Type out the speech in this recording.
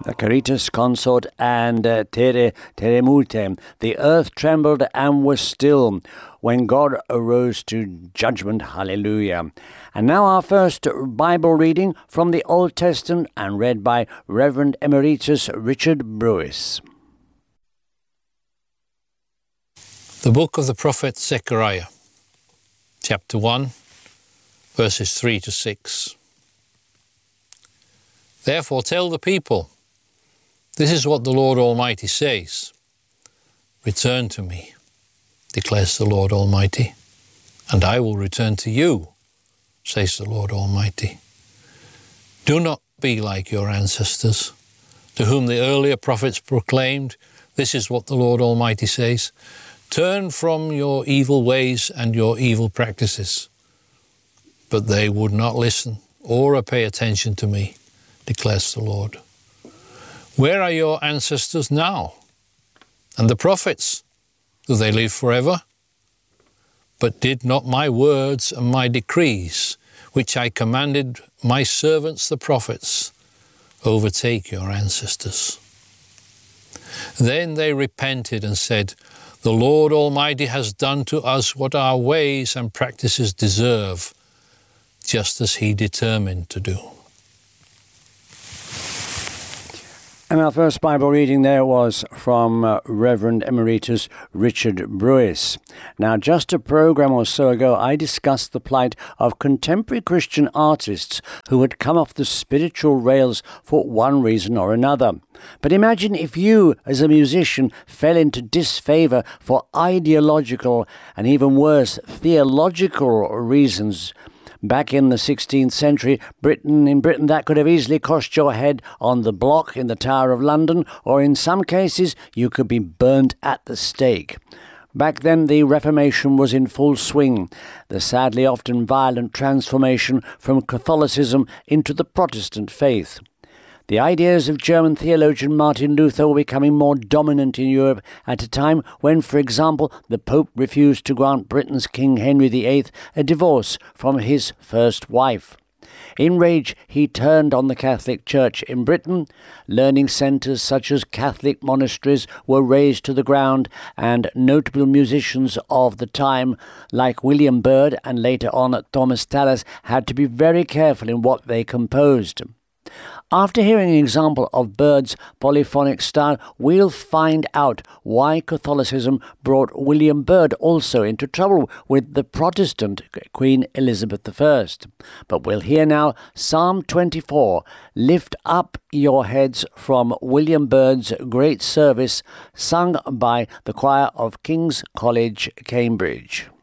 The Caritas Consort and Teremute. The earth trembled and was still when God arose to judgment. Hallelujah. And now our first Bible reading from the Old Testament and read by Reverend Emeritus Richard Brewis. The book of the prophet Zechariah, chapter 1, verses 3 to 6. Therefore tell the people, this is what the Lord Almighty says. Return to me, declares the Lord Almighty, and I will return to you, says the Lord Almighty. Do not be like your ancestors, to whom the earlier prophets proclaimed, this is what the Lord Almighty says. Turn from your evil ways and your evil practices. But they would not listen or pay attention to me, declares the Lord. Where are your ancestors now? And the prophets, do they live forever? But did not my words and my decrees, which I commanded my servants the prophets, overtake your ancestors? Then they repented and said, the Lord Almighty has done to us what our ways and practices deserve, just as he determined to do. And our first Bible reading there was from Reverend Emeritus Richard Brewis. Now, just a program or so ago, I discussed the plight of contemporary Christian artists who had come off the spiritual rails for one reason or another. But imagine if you, as a musician, fell into disfavor for ideological and even worse, theological reasons. Back in the 16th century, in Britain, that could have easily cost your head on the block in the Tower of London, or in some cases, you could be burnt at the stake. Back then, the Reformation was in full swing, the sadly often violent transformation from Catholicism into the Protestant faith. The ideas of German theologian Martin Luther were becoming more dominant in Europe at a time when, for example, the Pope refused to grant Britain's King Henry VIII a divorce from his first wife. In rage, he turned on the Catholic Church in Britain. Learning centres such as Catholic monasteries were razed to the ground, and notable musicians of the time, like William Byrd and later on Thomas Tallis, had to be very careful in what they composed. After hearing an example of Byrd's polyphonic style, we'll find out why Catholicism brought William Byrd also into trouble with the Protestant Queen Elizabeth I. But we'll hear now Psalm 24, Lift Up Your Heads, from William Byrd's great service, sung by the choir of King's College, Cambridge.